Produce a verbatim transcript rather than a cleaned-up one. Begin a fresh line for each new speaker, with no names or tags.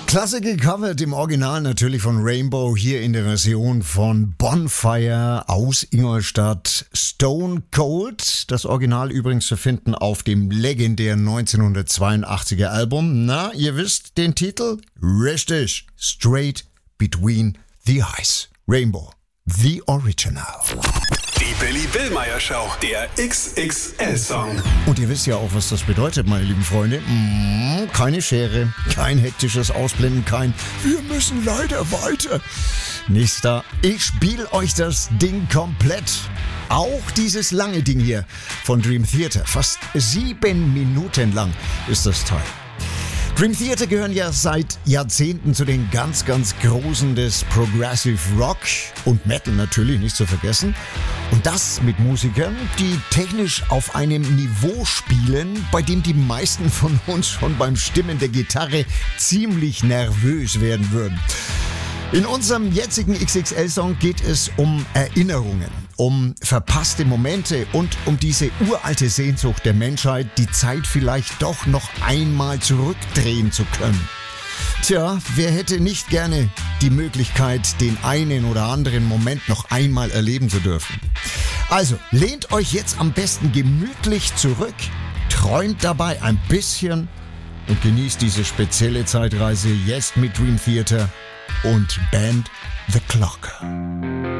Klasse gecovert im Original natürlich von Rainbow, hier in der Version von Bonfire aus Ingolstadt. Stone Cold, das Original übrigens zu finden auf dem legendären neunzehnhundertzweiundachtziger Album. Na, ihr wisst den Titel? Richtig, Straight Between the Eyes. Rainbow, the Original.
Die Billy Billmeyer Show, der X X L-Song.
Und ihr wisst ja auch, was das bedeutet, meine lieben Freunde. Mm, keine Schere, kein hektisches Ausblenden, kein "Wir müssen leider weiter". Nächster, ich spiele euch das Ding komplett. Auch dieses lange Ding hier von Dream Theater. Fast sieben Minuten lang ist das Teil. Dream Theater gehören ja seit Jahrzehnten zu den ganz, ganz Großen des Progressive Rock und Metal natürlich, nicht zu vergessen. Und das mit Musikern, die technisch auf einem Niveau spielen, bei dem die meisten von uns schon beim Stimmen der Gitarre ziemlich nervös werden würden. In unserem jetzigen X X L-Song geht es um Erinnerungen, um verpasste Momente und um diese uralte Sehnsucht der Menschheit, die Zeit vielleicht doch noch einmal zurückdrehen zu können. Tja, wer hätte nicht gerne die Möglichkeit, den einen oder anderen Moment noch einmal erleben zu dürfen? Also, lehnt euch jetzt am besten gemütlich zurück, träumt dabei ein bisschen und genießt diese spezielle Zeitreise jetzt mit Dream Theater und Band The Clock.